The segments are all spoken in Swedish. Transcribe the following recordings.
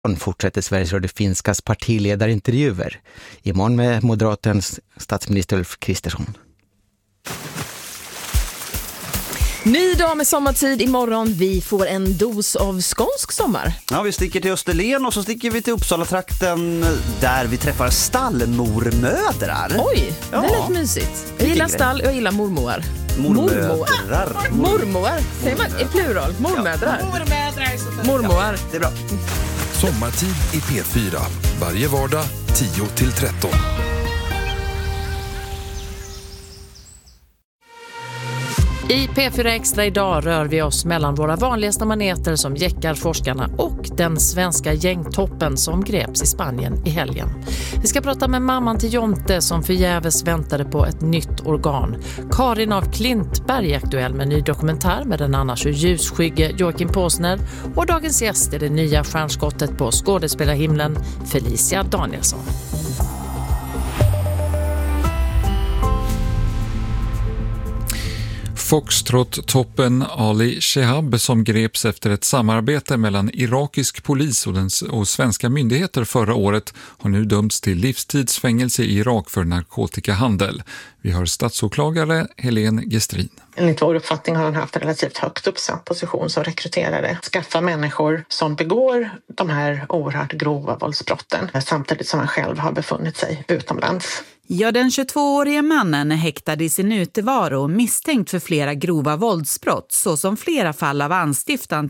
Fortsätter Sveriges Radio Finskas partiledarintervjuer. Imorgon med Moderaternas statsminister Ulf Kristersson. Ny dag med sommartid imorgon. Vi får en dos av skånsk sommar. Ja, vi sticker till Österlen och så sticker vi till Uppsala-trakten där vi träffar stallmormödrar. Oj, det är lite mysigt. Jag gillar stall och jag gillar mormor. Mormödrar. Mormor. Säger man i plural? Mormödrar. Mormödrar är så fint. Mormor. Det är bra. Sommartid i P4. Varje vardag 10-13. I P4 Extra idag rör vi oss mellan våra vanligaste maneter som jäckar forskarna och den svenska gängtoppen som greps i Spanien i helgen. Vi ska prata med mamman till Jonte som förgäves väntade på ett nytt organ. Karin av Klintberg är aktuell med en ny dokumentär med den annars ljusskygge Joakim Påsner. Och dagens gäst är det nya stjärnskottet på skådespelarhimlen Felicia Danielsson. Foxtrot-toppen Ali Shehab som greps efter ett samarbete mellan irakisk polis och svenska myndigheter förra året har nu dömts till livstidsfängelse i Irak för narkotikahandel. Vi hör statsåklagare Helene Gestrin. Enligt vår uppfattning har han haft en relativt högt uppsatt position som rekryterare. Skaffa människor som begår de här oerhört grova våldsbrotten samtidigt som han själv har befunnit sig utomlands. Ja, den 22-årige mannen är häktad i sin utevaro misstänkt för flera grova våldsbrott såsom flera fall av anstiftan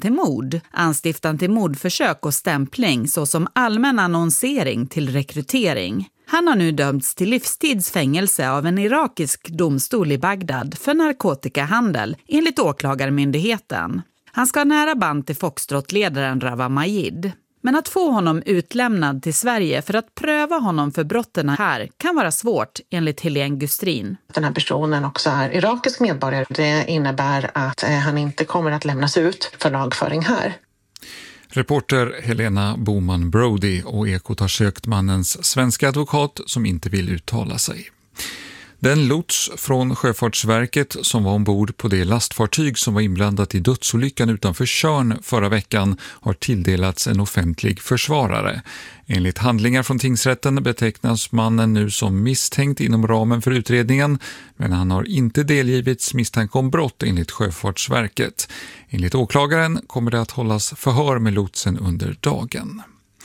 till mordförsök och stämpling såsom allmän annonsering till rekrytering. Han har nu dömts till livstidsfängelse av en irakisk domstol i Bagdad för narkotikahandel enligt åklagarmyndigheten. Han ska ha nära band till Foxtrot-ledaren Rawa Majid. Men att få honom utlämnad till Sverige för att pröva honom för brotten här kan vara svårt enligt Helene Gestrin. Den här personen också är irakisk medborgare. Det innebär att han inte kommer att lämnas ut för lagföring här. Reporter Helena Boman Brody och Ekot har sökt mannens svenska advokat som inte vill uttala sig. Den lots från Sjöfartsverket som var ombord på det lastfartyg som var inblandat i dödsolyckan utanför Tjörn förra veckan har tilldelats en offentlig försvarare. Enligt handlingar från tingsrätten betecknas mannen nu som misstänkt inom ramen för utredningen, men han har inte delgivits misstanke om brott enligt Sjöfartsverket. Enligt åklagaren kommer det att hållas förhör med lotsen under dagen.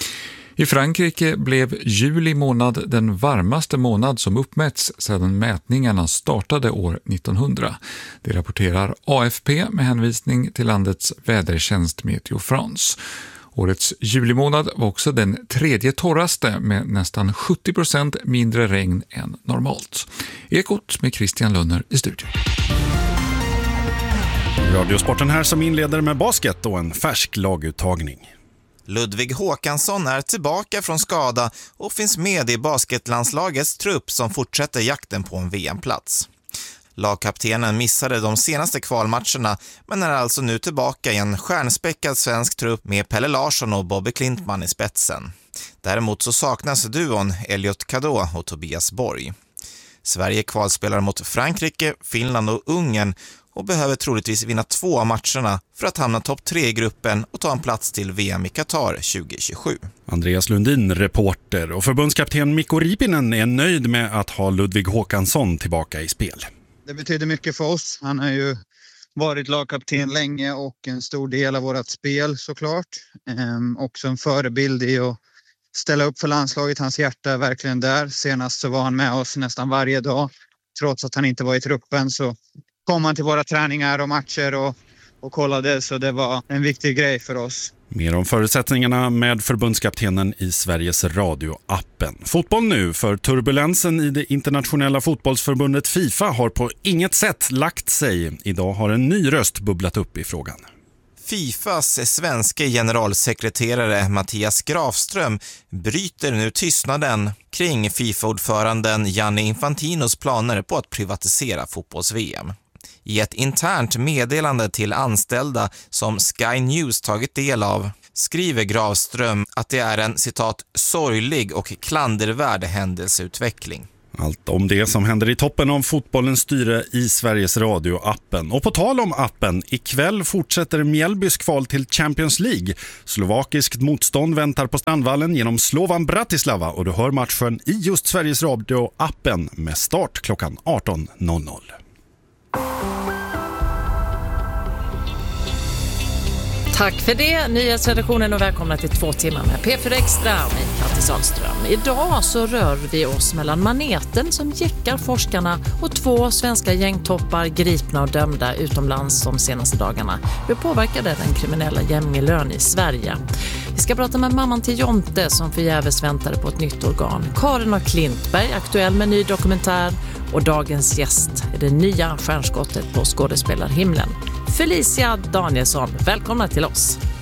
I Frankrike blev juli månad den varmaste månad som uppmätts sedan mätningarna startade år 1900. Det rapporterar AFP med hänvisning till landets vädertjänst Meteo France. Årets julimånad var också den tredje torraste med nästan 70% mindre regn än normalt. Ekot med Christian Lönner i studion. Radiosporten här som inleder med basket och en färsk laguttagning. Ludvig Håkansson är tillbaka från skada och finns med i basketlandslagets trupp som fortsätter jakten på en VM-plats. Lagkaptenen missade de senaste kvalmatcherna men är alltså nu tillbaka i en stjärnspäckad svensk trupp med Pelle Larsson och Bobby Klintman i spetsen. Däremot så saknas duon Elliot Kadå och Tobias Borg. Sverige kvalspelar mot Frankrike, Finland och Ungern och behöver troligtvis vinna 2 av matcherna för att hamna topp 3 i gruppen och ta en plats till VM i Qatar 2027. Andreas Lundin, reporter, och förbundskapten Mikko Ripinen är nöjd med att ha Ludvig Håkansson tillbaka i spel. Det betyder mycket för oss. Han har ju varit lagkapten länge och en stor del av vårt spel såklart. Också en förebild i att ställa upp för landslaget. Hans hjärta är verkligen där. Senast så var han med oss nästan varje dag. Trots att han inte var i truppen så kom han till våra träningar och matcher och kollade, så det var en viktig grej för oss. Mer om förutsättningarna med förbundskaptenen i Sveriges Radio-appen. Fotboll nu, för turbulensen i det internationella fotbollsförbundet FIFA har på inget sätt lagt sig. Idag har en ny röst bubblat upp i frågan. FIFAs svenska generalsekreterare Mattias Grafström bryter nu tystnaden kring FIFA-ordföranden Gianni Infantinos planer på att privatisera fotbolls-VM. I ett internt meddelande till anställda som Sky News tagit del av skriver Grafström att det är en citat sorglig och klandervärd händelseutveckling. Allt om det som händer i toppen av fotbollens styre i Sveriges Radio-appen. Och på tal om appen, ikväll fortsätter Mjällbys kval till Champions League. Slovakiskt motstånd väntar på Strandvallen genom Slovan Bratislava och du hör matchen i just Sveriges Radio-appen med start klockan 18.00. Tack för det, nyhetsredaktionen, och välkomna till 2 timmar med P4 Extra med Kattis Sahlström. Idag så rör vi oss mellan maneten som jäckar forskarna och 2 svenska gängtoppar gripna och dömda utomlands de senaste dagarna. Hur påverkade den kriminella gängmiljön i Sverige? Vi ska prata med mamman till Jonte som förgäves väntade på ett nytt organ. Karin och Klintberg, aktuell med ny dokumentär, och dagens gäst är det nya stjärnskottet på skådespelarhimlen. Felicia Danielsson, välkomna till oss.